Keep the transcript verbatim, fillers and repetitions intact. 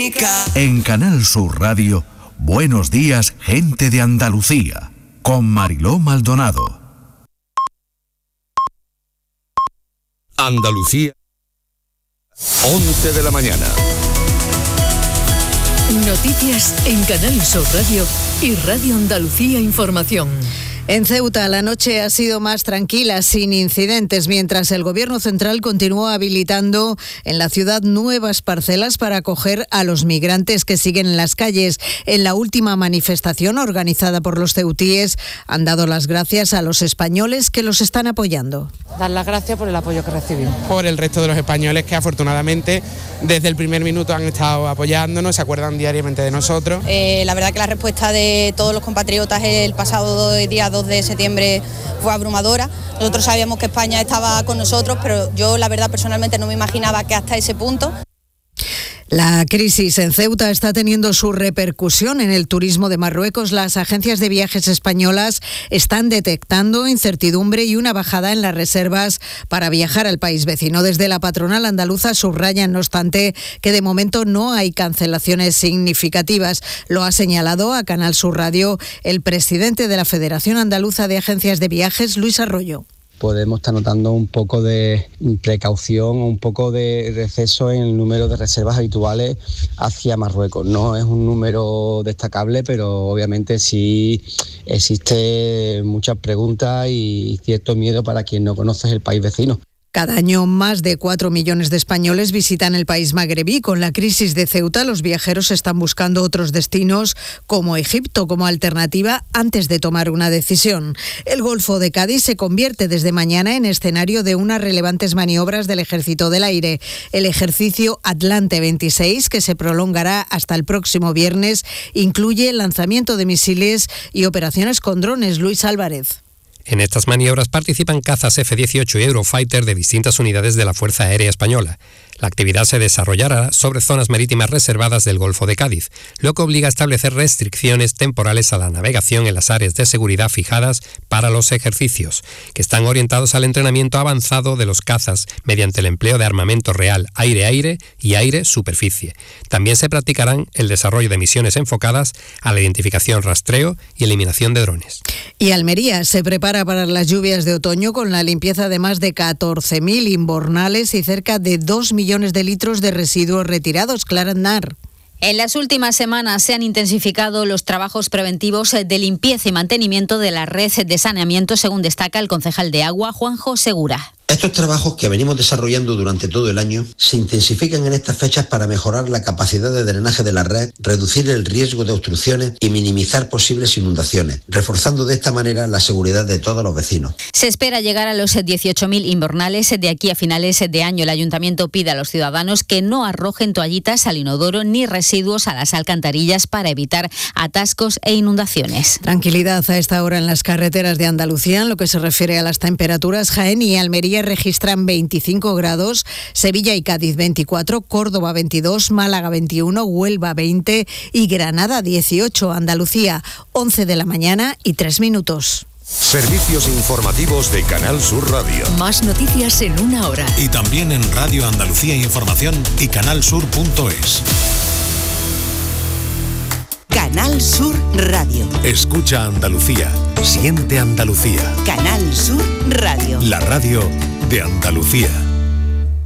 única. En Canal Sur Radio, Buenos Días, Gente de Andalucía, con Mariló Maldonado. Andalucía, once de la mañana. Noticias en Canal Sur Radio y Radio Andalucía Información. En Ceuta la noche ha sido más tranquila, sin incidentes, mientras el Gobierno central continúa habilitando en la ciudad nuevas parcelas para acoger a los migrantes que siguen en las calles. En la última manifestación organizada por los ceutíes han dado las gracias a los españoles que los están apoyando. Dar las gracias por el apoyo que recibimos. Por el resto de los españoles que afortunadamente desde el primer minuto han estado apoyándonos, se acuerdan diariamente de nosotros. Eh, la verdad que la respuesta de todos los compatriotas el pasado día dos de septiembre fue abrumadora. Nosotros sabíamos que España estaba con nosotros, pero yo la verdad personalmente no me imaginaba que hasta ese punto. La crisis en Ceuta está teniendo su repercusión en el turismo de Marruecos. Las agencias de viajes españolas están detectando incertidumbre y una bajada en las reservas para viajar al país vecino. Desde la patronal andaluza subrayan, no obstante, que de momento no hay cancelaciones significativas. Lo ha señalado a Canal Sur Radio el presidente de la Federación Andaluza de Agencias de Viajes, Luis Arroyo. Podemos estar notando un poco de precaución, un poco de receso en el número de reservas habituales hacia Marruecos. No es un número destacable, pero obviamente sí existe muchas preguntas y cierto miedo para quien no conoce el país vecino. Cada año más de cuatro millones de españoles visitan el país magrebí. Con la crisis de Ceuta, los viajeros están buscando otros destinos como Egipto como alternativa antes de tomar una decisión. El Golfo de Cádiz se convierte desde mañana en escenario de unas relevantes maniobras del Ejército del Aire. El ejercicio Atlante veintiséis, que se prolongará hasta el próximo viernes, incluye el lanzamiento de misiles y operaciones con drones. Luis Álvarez. En estas maniobras participan cazas F dieciocho y Eurofighter de distintas unidades de la Fuerza Aérea Española. La actividad se desarrollará sobre zonas marítimas reservadas del Golfo de Cádiz, lo que obliga a establecer restricciones temporales a la navegación en las áreas de seguridad fijadas para los ejercicios, que están orientados al entrenamiento avanzado de los cazas mediante el empleo de armamento real aire-aire y aire-superficie. También se practicarán el desarrollo de misiones enfocadas a la identificación, rastreo y eliminación de drones. Y Almería se prepara para las lluvias de otoño con la limpieza de más de catorce mil invernales y cerca de dos millones de litros de residuos retirados. Clara Aznar. En las últimas semanas se han intensificado los trabajos preventivos de limpieza y mantenimiento de la red de saneamiento, según destaca el concejal de Agua, Juanjo Segura. Estos trabajos que venimos desarrollando durante todo el año se intensifican en estas fechas para mejorar la capacidad de drenaje de la red, reducir el riesgo de obstrucciones y minimizar posibles inundaciones, reforzando de esta manera la seguridad de todos los vecinos. Se espera llegar a los dieciocho mil invernales de aquí a finales de año. El ayuntamiento pide a los ciudadanos que no arrojen toallitas al inodoro ni residuos a las alcantarillas para evitar atascos e inundaciones. Tranquilidad a esta hora en las carreteras de Andalucía. En lo que se refiere a las temperaturas, Jaén y Almería registran veinticinco grados, Sevilla y Cádiz veinticuatro, Córdoba veintidós, Málaga veintiuno, Huelva veinte y Granada dieciocho. Andalucía, once de la mañana y tres minutos. Servicios informativos de Canal Sur Radio. Más noticias en una hora. Y también en Radio Andalucía Información y canalsur punto es. Canal Sur Radio. Escucha Andalucía. Siente Andalucía. Canal Sur Radio. La radio de Andalucía.